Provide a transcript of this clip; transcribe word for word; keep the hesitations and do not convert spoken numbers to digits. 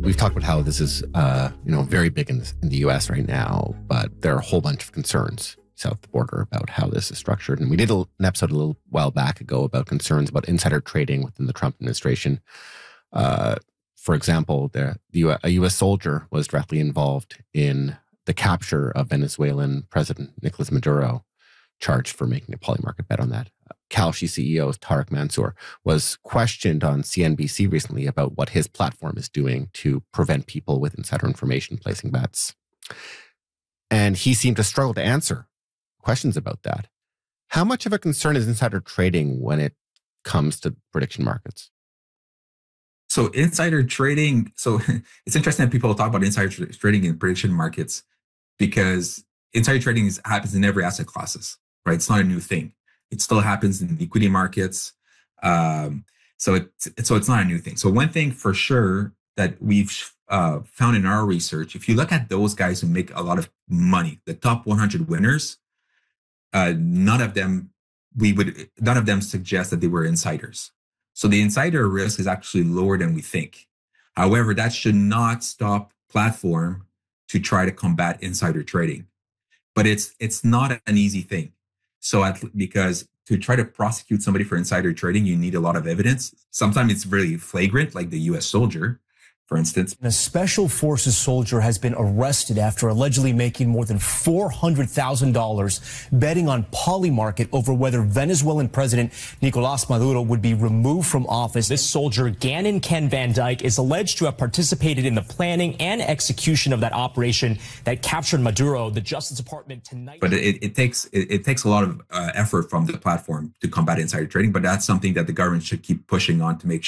We've talked about how this is, uh, you know, very big in, this, in the U S right now, but there are a whole bunch of concerns south of the border about how this is structured. And we did a, an episode a little while back ago about concerns about insider trading within the Trump administration. Uh, for example, the, the, a U S soldier was directly involved in the capture of Venezuelan President Nicolas Maduro, charged for making a polymarket bet on that. Kalshi C E O Tarek Mansour was questioned on C N B C recently about what his platform is doing to prevent people with insider information placing bets. And he seemed to struggle to answer questions about that. How much of a concern is insider trading when it comes to prediction markets? So insider trading, so it's interesting that people talk about insider tra- trading in prediction markets because insider trading is, happens in every asset classes, right? It's not a new thing. It still happens in equity markets. Um, so, it, so it's not a new thing. So one thing for sure that we've uh, found in our research, if you look at those guys who make a lot of money, the top one hundred winners, uh, none of them, we would, none of them suggest that they were insiders. So the insider risk is actually lower than we think. However, that should not stop platform to try to combat insider trading. But it's it's not an easy thing. So at, because to try to prosecute somebody for insider trading, you need a lot of evidence. Sometimes it's really flagrant, like the U S soldier, for instance. A special forces soldier has been arrested after allegedly making more than four hundred thousand dollars betting on Polymarket over whether Venezuelan President Nicolas Maduro would be removed from office. This soldier, Gannon Ken Van Dyke, is alleged to have participated in the planning and execution of that operation that captured Maduro. The Justice Department tonight. But it, it takes it, it takes a lot of uh, effort from the platform to combat insider trading. But that's something that the government should keep pushing on to make